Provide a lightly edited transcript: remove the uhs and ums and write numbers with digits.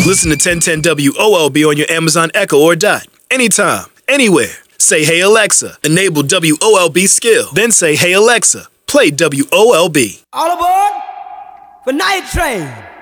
Listen to 1010 WOLB on your Amazon Echo or Dot. Anytime, anywhere. Say, hey Alexa, enable WOLB skill. Then say, hey Alexa, play WOLB. All aboard for Night Train.